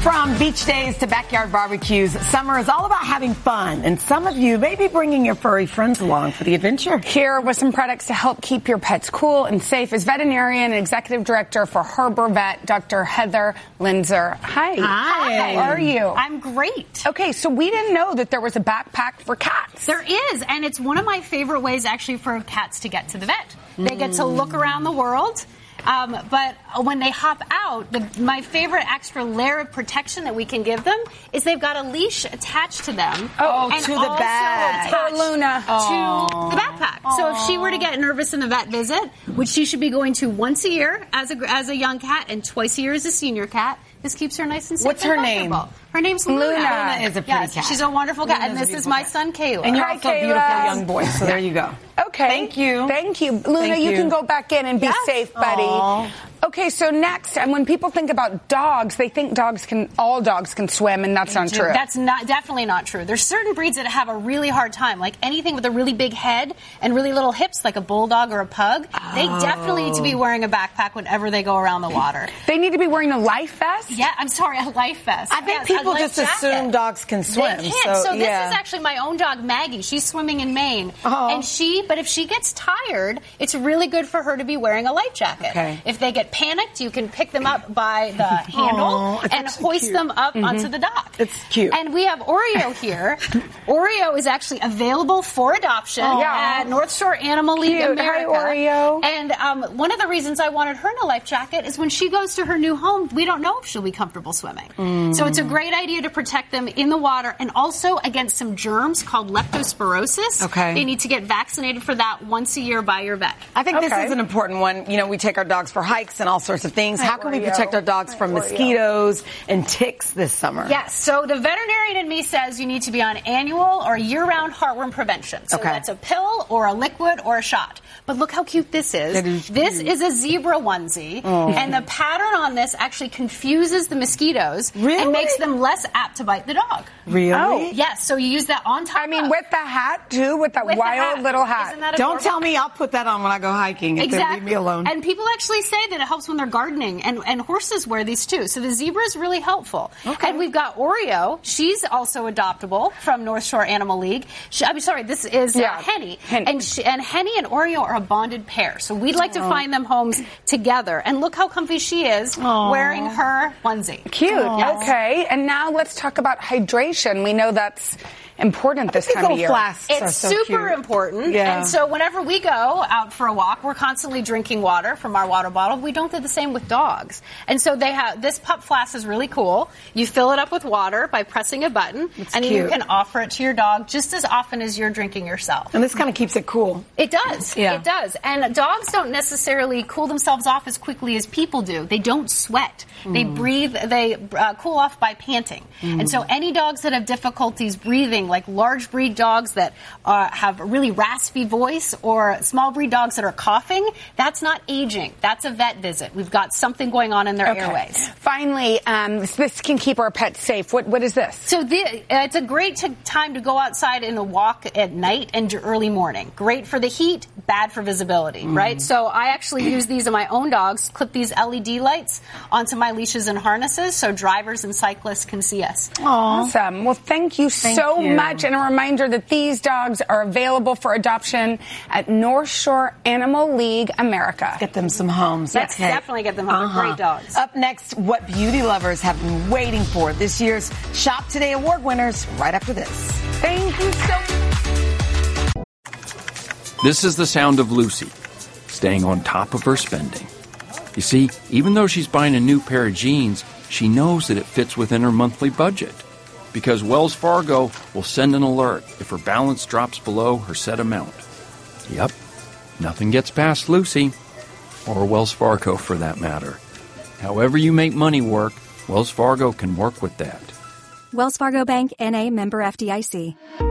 From beach days to backyard barbecues, summer is all about having fun. And some of you may be bringing your furry friends along for the adventure. Here with some products to help keep your pets cool and safe is veterinarian and executive director for Harbor Vet, Dr. Heather Linzer. Hi. Hi. How are you? I'm great. Okay, so we didn't know that there was a backpack for cats. There is, and it's one of my favorite ways actually for cats to get to the vet. They get to look around the world. But when they hop out, my favorite extra layer of protection that we can give them is they've got a leash attached to them. And to the bag. Attached Luna. To the backpack. So if she were to get nervous in the vet visit, which she should be going to once a year as a young cat and twice a year as a senior cat, this keeps her nice and safe. What's her name? Her name's Luna. Luna is a pretty cat. She's a wonderful cat. Luna's And this is my son, Caleb. And you're Hi, also a beautiful Caleb. young boy, so there you go. Okay. Thank you. Thank you. Luna, Thank you you. can go back in and be safe, buddy. Aww. Okay, so next, and when people think about dogs, they think all dogs can swim, and that's not true. That's definitely not true. There's certain breeds that have a really hard time, like anything with a really big head and really little hips, like a bulldog or a pug. They definitely need to be wearing a backpack whenever they go around the water. They need to be wearing a life vest? Yeah, I'm sorry, a life vest. I think people just assume dogs can swim. They can't. So this yeah. is actually my own dog, Maggie. She's swimming in Maine. Oh. But if she gets tired, it's really good for her to be wearing a life jacket. Okay. If they get panicked, you can pick them up by the handle and hoist cute. them up onto the dock. It's cute. And we have Oreo here. Oreo is actually available for adoption at North Shore Animal League America. Hi, Oreo. And one of the reasons I wanted her in a life jacket is when she goes to her new home, we don't know if she'll be comfortable swimming. So it's a great idea to protect them in the water and also against some germs called leptospirosis. Okay. They need to get vaccinated for that once a year by your vet. I think this is an important one. You know, we take our dogs for hikes and all sorts of things. How can we protect our dogs from mosquitoes and ticks this summer? Yes. So the veterinarian in me says you need to be on annual or year-round heartworm prevention. So that's a pill or a liquid or a shot. But look how cute this is. This is a zebra onesie. And the pattern on this actually confuses the mosquitoes and makes them less apt to bite the dog. Really? Oh. Yes. So you use that on top with the hat, too? With that wild little hat. Isn't that Don't adorable? tell me I'll put that on when I go hiking. If they leave me alone. And people actually say that it helps when they're gardening, and horses wear these too. So the zebra is really helpful. Okay. And we've got Oreo. She's also adoptable from North Shore Animal League. This is Henny. And Henny and Oreo are a bonded pair. So we'd like to find them homes together. And look how comfy she is wearing her onesie. Cute. Yes. Okay. And now let's talk about hydration. We know that's important this time of year. It's super important. Yeah. And so whenever we go out for a walk, we're constantly drinking water from our water bottle. We don't do the same with dogs. And so they have this pup flask is really cool. You fill it up with water by pressing a button, and you can offer it to your dog just as often as you're drinking yourself. And this kind of keeps it cool. It does. Yeah. It does. And dogs don't necessarily cool themselves off as quickly as people do. They don't sweat. They breathe. They cool off by panting. And so any dogs that have difficulties breathing, like large breed dogs that have a really raspy voice or small breed dogs that are coughing, that's not aging. That's a vet visit. We've got something going on in their airways. Finally, this can keep our pets safe. What is this? So it's a great time to go outside in a walk at night and early morning. Great for the heat, bad for visibility, right? So I actually use these in my own dogs, clip these LED lights onto my leashes and harnesses so drivers and cyclists can see us. Awesome. Well, thank you so much. And a reminder that these dogs are available for adoption at North Shore Animal League America. Get them some homes. Let's definitely get them home. They're great dogs. Up next, what beauty lovers have been waiting for. This year's Shop Today Award winners right after this. Thank you so much. This is the sound of Lucy, staying on top of her spending. You see, even though she's buying a new pair of jeans, she knows that it fits within her monthly budget. Because Wells Fargo will send an alert if her balance drops below her set amount. Yep, nothing gets past Lucy, or Wells Fargo for that matter. However you make money work, Wells Fargo can work with that. Wells Fargo Bank, N.A., member FDIC.